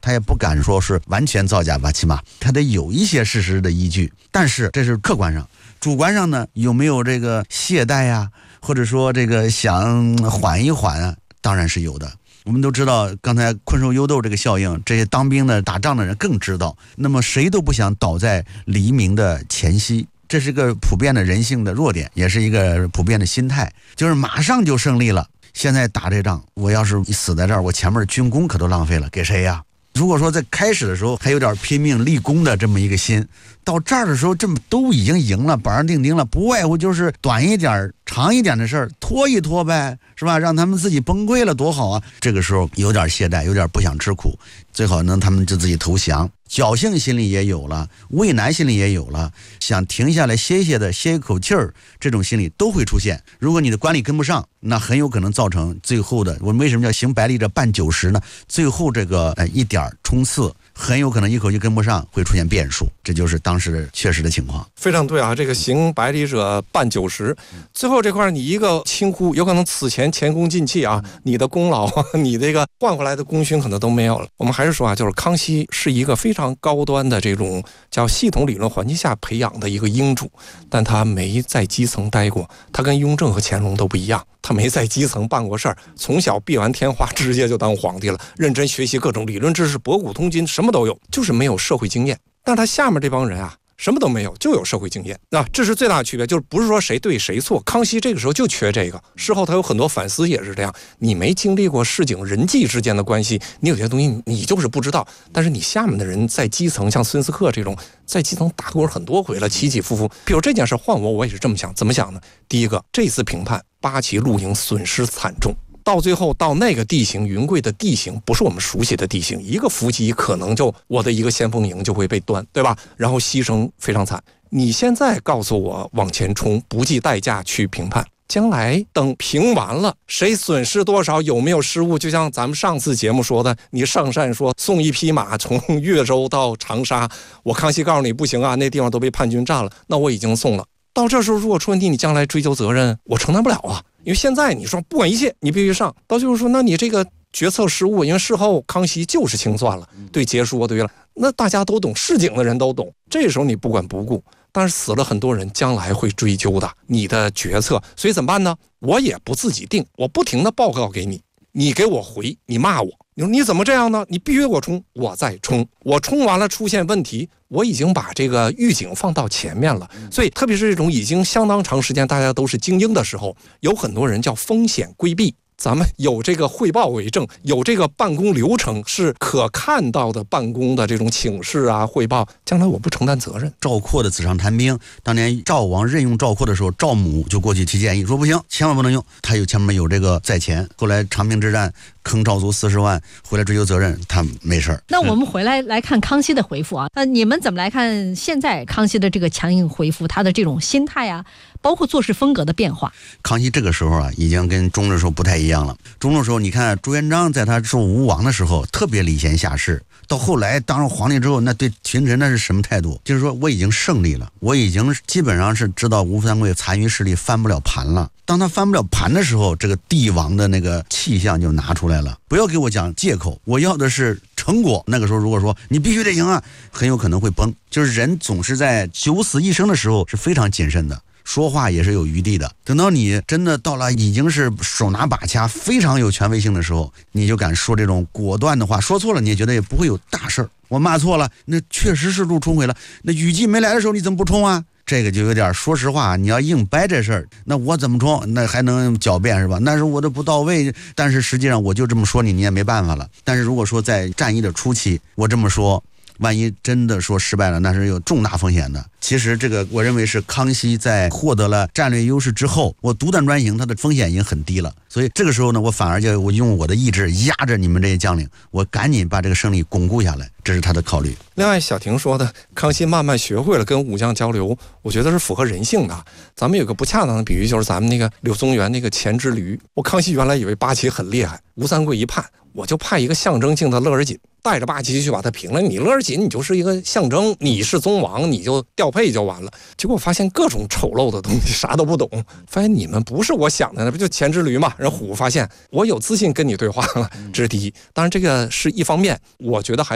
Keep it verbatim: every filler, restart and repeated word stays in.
他也不敢说是完全造假吧，起码他得有一些事实的依据。但是这是客观上，主观上呢，有没有这个懈怠呀、啊，或者说这个想缓一缓啊？当然是有的。我们都知道，刚才困兽犹斗这个效应，这些当兵的、打仗的人更知道。那么谁都不想倒在黎明的前夕，这是个普遍的人性的弱点，也是一个普遍的心态，就是马上就胜利了。现在打这仗，我要是死在这儿，我前面军功可都浪费了，给谁呀？如果说在开始的时候还有点拼命立功的这么一个心，到这儿的时候这么都已经赢了，板上钉钉了，不外乎就是短一点长一点的事儿，拖一拖呗，是吧？让他们自己崩溃了多好啊！这个时候有点懈怠，有点不想吃苦，最好呢他们就自己投降，侥幸心里也有了，畏难心里也有了，想停下来歇歇的歇一口气儿，这种心理都会出现。如果你的管理跟不上，那很有可能造成最后的，我们为什么叫行百里者半九十呢？最后这个呃一点冲刺，很有可能一口气跟不上，会出现变数，这就是当时确实的情况。 非常对啊，这个行百里者半九十，最后这块你一个轻忽，有可能此前前功尽弃啊，你的功劳，你这个换回来的功勋可能都没有了。我们还是说啊，就是康熙是一个非常高端的这种叫系统理论环境下培养的一个英主，但他没在基层待过，他跟雍正和乾隆都不一样，他没在基层办过事儿，从小闭完天花直接就当皇帝了，认真学习各种理论知识，博古通今，什么都有，就是没有社会经验。但是他下面这帮人啊，什么都没有，就有社会经验啊，这是最大的区别。就是不是说谁对谁错，康熙这个时候就缺这个。事后他有很多反思也是这样，你没经历过市井人际之间的关系，你有些东西你就是不知道。但是你下面的人在基层，像孙思克这种在基层打过很多回了，起起伏伏。比如这件事换我，我也是这么想，怎么想呢？第一个，这次平叛，八旗露营损失惨重。到最后到那个地形，云贵的地形不是我们熟悉的地形，一个伏击可能就我的一个先锋营就会被端，对吧？然后牺牲非常惨。你现在告诉我往前冲，不计代价去平叛，将来等平完了，谁损失多少，有没有失误？就像咱们上次节目说的，你上善说送一匹马从越州到长沙，我康熙告诉你不行啊，那地方都被叛军占了，那我已经送了。到这时候如果出问题，你将来追究责任，我承担不了啊。因为现在你说不管一切你必须上，到就是说那你这个决策失误，因为事后康熙就是清算了，对结说对了，那大家都懂，市井的人都懂，这时候你不管不顾，但是死了很多人，将来会追究的你的决策。所以怎么办呢？我也不自己定，我不停的报告给你，你给我回，你骂我，你说你怎么这样呢？你必须我冲，我再冲，我冲完了出现问题，我已经把这个预警放到前面了。所以特别是这种已经相当长时间大家都是精英的时候，有很多人叫风险规避。咱们有这个汇报为证，有这个办公流程是可看到的办公的这种请示啊汇报，将来我不承担责任。 赵括的纸上谈兵，当年赵王任用赵括的时候，赵母就过去提建议说不行，千万不能用，他有前面有这个在前。后来长平之战坑赵族四十万，回来追究责任，他没事。 那我们回来来看康熙的回复啊，那你们怎么来看现在康熙的这个强硬回复，他的这种心态啊，包括做事风格的变化？ 康熙这个时候啊，已经跟中的时候不太一样了。中的时候，你看朱元璋在他做吴王的时候，特别礼贤下士。到后来当上皇帝之后，那对群臣那是什么态度？就是说我已经胜利了，我已经基本上是知道吴三桂残余势力翻不了盘了。当他翻不了盘的时候，这个帝王的那个气象就拿出来了。不要给我讲借口，我要的是成果。那个时候如果说你必须得赢啊，很有可能会崩。就是人总是在九死一生的时候是非常谨慎的，说话也是有余地的。等到你真的到了已经是手拿把掐非常有权威性的时候，你就敢说这种果断的话，说错了你也觉得也不会有大事儿。我骂错了，那确实是路冲毁了，那雨季没来的时候你怎么不冲啊？这个就有点，说实话，你要硬掰这事儿，那我怎么冲？那还能狡辩是吧？那是我的不到位，但是实际上我就这么说你，你也没办法了。但是如果说在战役的初期，我这么说，万一真的说失败了，那是有重大风险的。其实这个我认为是康熙在获得了战略优势之后，我独断专行，他的风险已经很低了。所以这个时候呢，我反而就我用我的意志压着你们这些将领，我赶紧把这个胜利巩固下来，这是他的考虑。 另外小婷说的，康熙慢慢学会了跟武将交流，我觉得是符合人性的。咱们有个不恰当的比喻，就是咱们那个柳宗元那个前之驴。我康熙原来以为八旗很厉害，吴三桂一叛，我就派一个象征性的勒尔锦带着八旗去把他平了。你勒尔锦你就是一个象征，你是宗王你就调配就完了。结果发现各种丑陋的东西，啥都不懂，发现你们不是我想的，那不就前之驴嘛。人虎发现我有自信跟你对话了，这是第一。当然这个是一方面，我觉得还